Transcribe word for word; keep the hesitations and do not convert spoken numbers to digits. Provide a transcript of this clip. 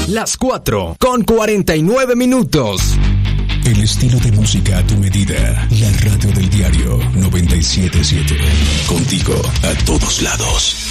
Las cuatro con cuarenta y nueve minutos. El estilo de música a tu medida. La radio del diario noventa y siete punto siete. Contigo a todos lados.